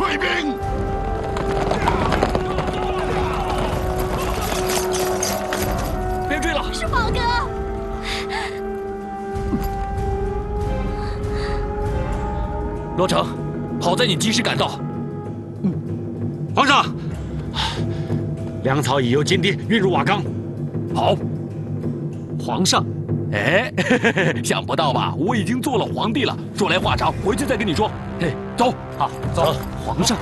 卫兵！ 别追了！ 是宝哥。 罗成，好在你及时赶到。 皇上，粮草已由金地运入瓦岗。 好， 皇上。 哎，想不到吧？我已经做了皇帝了。说来话长，回去再跟你说。嘿，走， 好，走。皇上，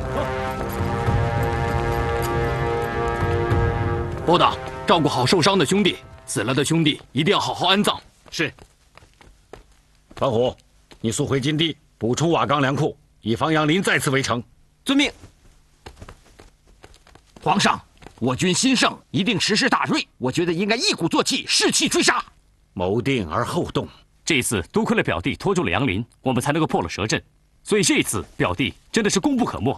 包党，照顾好受伤的兄弟，死了的兄弟一定要好好安葬。 是。团虎，你速回金地，补充瓦岗粮库，以防杨林再次围城。 遵命。皇上，我军新胜，一定时势大锐，我觉得应该一鼓作气，士气追杀。 谋定而后动。 这一次多亏了表弟拖住了杨林，我们才能够破了蛇阵，所以这一次表弟真的是功不可没。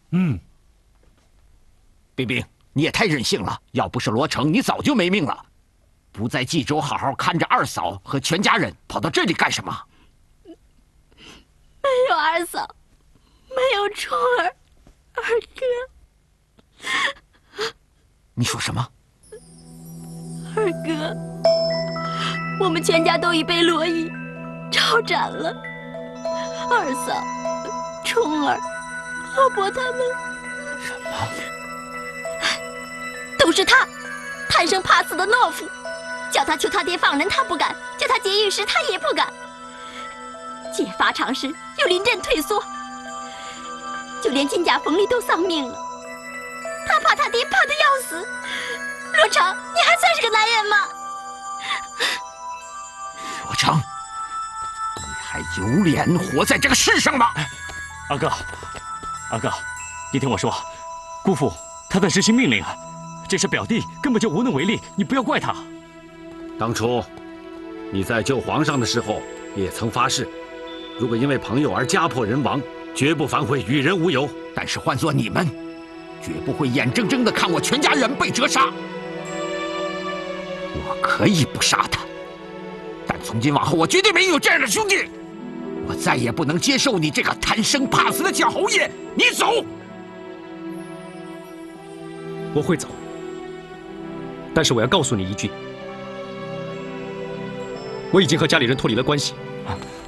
冰冰，你也太任性了！要不是罗成，你早就没命了。不在冀州好好看着二嫂和全家人，跑到这里干什么？ 没有二嫂，没有冲儿，二哥。 你说什么？ 二哥。 我们全家都已被罗毅抄斩了，二嫂、冲儿、阿伯他们， 什么？ 都是他，贪生怕死的懦夫，叫他求他爹放人他不敢，叫他劫狱时他也不敢，劫法场时又临阵退缩，就连金甲冯离都丧命了，他怕他爹怕得要死。罗成，你还算是个男人吗？ 罗成，你还有脸活在这个世上吗？ 二哥，你听我说，姑父他在执行命令啊，这事表弟根本就无能为力，你不要怪他。 当初你在救皇上的时候，也曾发誓，如果因为朋友而家破人亡，绝不反悔与人无尤。 但是换做你们，绝不会眼睁睁地看我全家人被折杀。我可以不杀他。 但从今往后，我绝对没有这样的兄弟。我再也不能接受你这个贪生怕死的小侯爷。你走！ 我会走，但是我要告诉你一句，我已经和家里人脱离了关系。